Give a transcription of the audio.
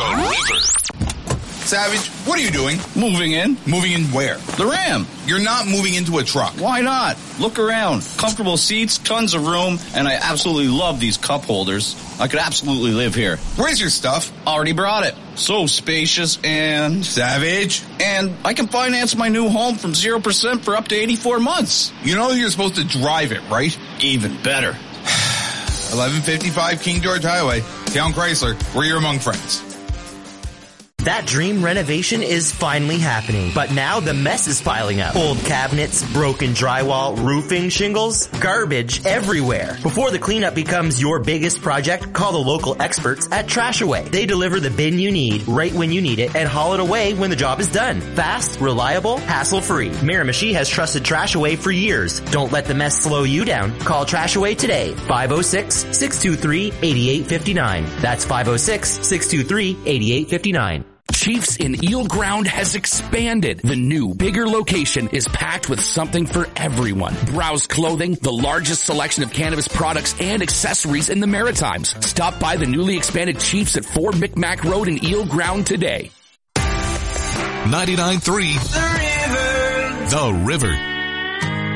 The River. Savage, what are you doing? Moving in. Moving in where? The Ram. You're not moving into a truck. Why not? Look around. Comfortable seats, tons of room, and I absolutely love these cup holders. I could absolutely live here. Where's your stuff? Already brought it. So spacious and... Savage. And I can finance my new home from 0% for up to 84 months. You know you're supposed to drive it, right? Even better. 1155 King George Highway, Town Chrysler, where you're among friends. That dream renovation is finally happening, but now the mess is piling up. Old cabinets, broken drywall, roofing shingles, garbage everywhere. Before the cleanup becomes your biggest project, call the local experts at Trash Away. They deliver the bin you need right when you need it and haul it away when the job is done. Fast, reliable, hassle-free. Miramichi has trusted Trash Away for years. Don't let the mess slow you down. Call Trash Away today. 506-623-8859. That's 506-623-8859. Chiefs in Eel Ground has expanded. The new, bigger location is packed with something for everyone. Browse Clothing, the largest selection of cannabis products and accessories in the Maritimes. Stop by the newly expanded Chiefs at 4 Micmac Road in Eel Ground today. 99.3 The River.